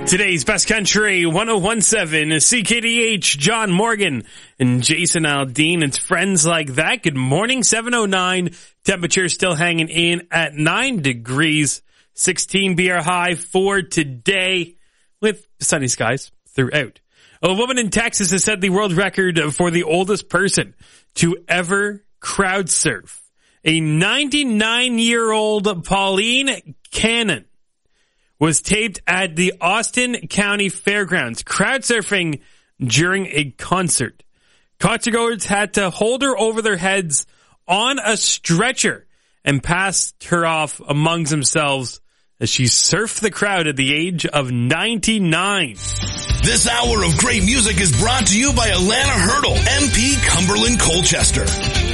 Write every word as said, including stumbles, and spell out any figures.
Today's Best Country one oh one point seven, C K D H, John Morgan and Jason Aldean. It's Friends Like That. Good morning, seven oh nine. Temperature still hanging in at nine degrees. sixteen be our high for today with sunny skies throughout. A woman in Texas has set the world record for the oldest person to ever crowd surf. A ninety-nine-year-old Pauline Cannon was taped at the Austin County Fairgrounds, crowd surfing during a concert. Concertgoers had to hold her over their heads on a stretcher and passed her off amongst themselves as she surfed the crowd at the age of ninety-nine. This hour of great music is brought to you by Alana Hurdle, M P Cumberland Colchester.